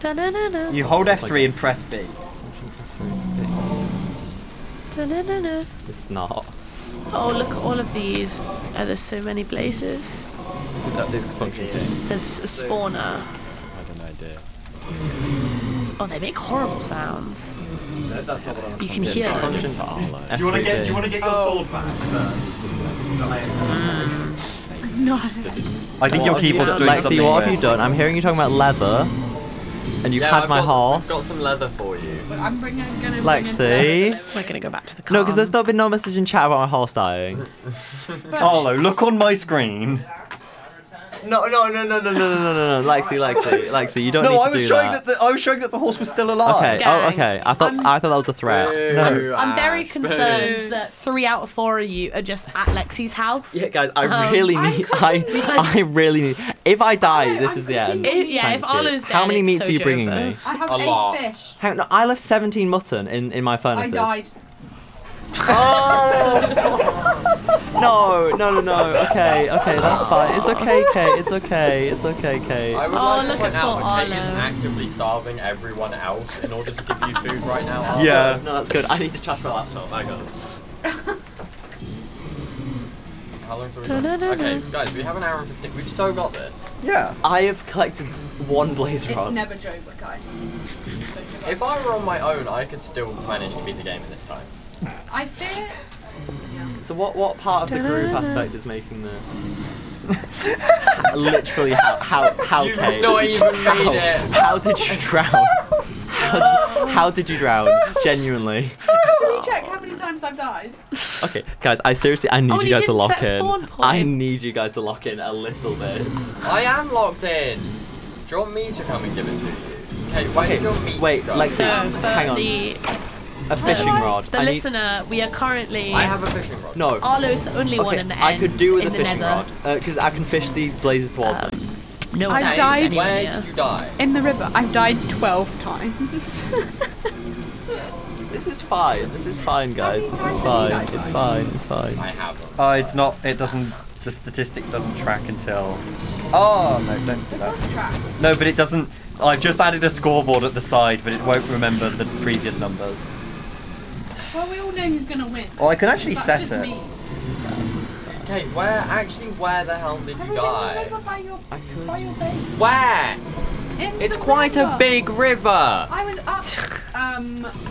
Da-na-na-na. You hold F3 and press B. Da-na-na-na. It's not. Oh, look at all of these. Oh, there's so many places. This function thing. There's a spawner. I don't know idea. Oh, they make horrible sounds. That's not what I'm You can hear them. function for Arlo. Do you want to get your sword back No. I think your keyboard's doing Lexi, something what have weird. you done? I'm hearing you talking about leather, and you had my horse. I've got some leather for you. I'm gonna bring Lexi. We're gonna go back to the car. No, because there's not been no message in chat about my horse dying. Arlo, look on my screen. No, Lexi, you don't need No, to I was do showing that. I was showing that the horse was still alive. Okay. Gang, Oh, okay. I thought that was a threat. No. I'm very Ash, concerned boo. that 3 out of 4 of you are just at Lexi's house. Yeah, guys, I really need. I really need. If I die, this is the end. Yeah, if Thank you. Arlo's dead, How many it's meats are you Sojover. bringing me? I have A 8 lot. fish. Hang on, no, I left 17 mutton in my I furnaces. died. No. Okay, that's fine. It's okay, Kate. It's okay, Kate. I would Oh, like look to point at out that Kate is Arlo. actively starving everyone else in order to give you food right now. Arlo. Yeah. No, that's good. I need to charge my laptop. Hang on. How long have we got? Okay, guys, we have an hour and 15. We've so got this. Yeah. I have collected one blaze It's rod. never Joba, guys. If I were on my own, I could still manage to beat the game in this time. I fear. So what part of the group aspect is making this? Literally, how You've Kate? not even made it. How did you drown? How did you drown? Genuinely. Should we check how many times I've died? Okay, guys, I need Oh, you you guys to didn't lock set in. spawn point. I need you guys to lock in a little bit. I am locked in. Do you want me to come and give it to you? Okay, where did your meat wait, go? like- So for Hang on. the A fishing rod. the I need- listener, we are currently. I have a fishing rod. No. Arlo's the only one Okay, in the end. I could do with in a the fishing nether. rod because I can fish these blazes towards Um, them. No one I else is died- anywhere Where near. did you die? In the river. I've died 12 times. This is fine. This is fine, guys. This is fine. It's fine. It's fine. I haven't. Oh, it's not. It doesn't. The statistics doesn't track until. Oh no! Don't do that. No, but it doesn't. I've just added a scoreboard at the side, but it won't remember the previous numbers. Well, we all know who's gonna win. Well, I can actually That's set just it. me. Okay, where the hell did Have you we been die? over by your base? Where? In It's the quite a river. big river. I was up.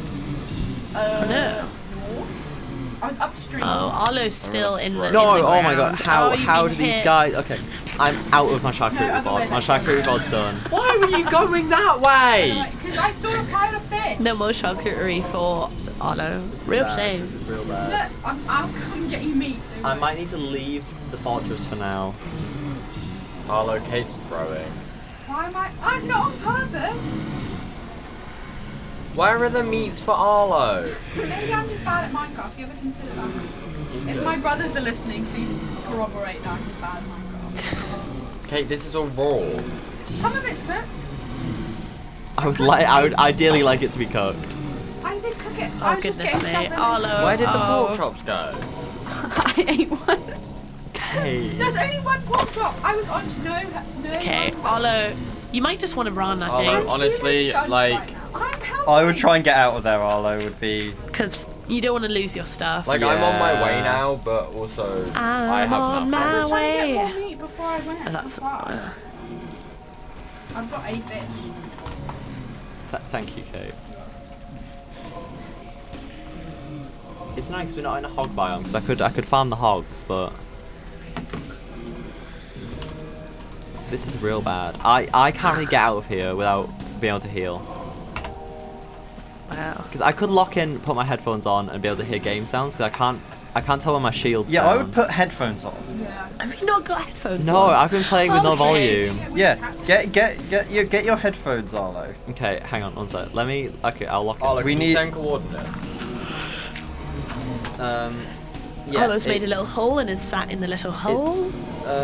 No. I was upstream. Oh, Arlo's still in the. No, in the oh my god, ground. how Oh, you've how been do these hit. guys? Okay, I'm out of my charcuterie No, other board. way. My charcuterie board's done. Why were you going that way? Because I saw a pile of fish. No more charcuterie for Arlo. Real shame. This is real bad. Look, I'll come and get you meat. don't I worry. might need to leave the fortress for now. Arlo, Kate's throwing. Why am I? I'm not on purpose. Where are the meats for Arlo? Maybe I'm just bad at Minecraft. You ever consider that? If my brothers are listening, please corroborate that I'm just bad at Minecraft. Kate, this is all raw. Some of it's cooked. I would ideally like it to be cooked. I did cook it. Oh I was just goodness getting me, stuff in it. Arlo. Where did the oh. pork chops go? I ate one. Hey. There's only one pork chop. I was on no. Okay, Arlo, you might just want to run. I Arlo, think honestly, like, I would try and get out of there. Arlo would be. because you don't want to lose your stuff. I'm on my way Yeah. now, but also I'm I have on nothing. my I was trying to way. get more meat before I went. That's. I've got 8 fish. Thank you, Kate. It's nice 'cause we're not in a hog biome because I could farm the hogs, but this is real bad. I can't really get out of here without being able to heal. Wow. Because I could lock in, put my headphones on, and be able to hear game sounds. Because I can't tell when my shield's Yeah, down. I would put headphones on. Yeah. Have you not got headphones? No, on? I've been playing with no Okay. volume. Yeah, get your headphones, Arlo. Okay, hang on one sec. Let me. Okay, I'll lock it. Arlo, We can you need- send coordinates? Yeah, Arlo's made a it's- little hole and is sat in the little hole.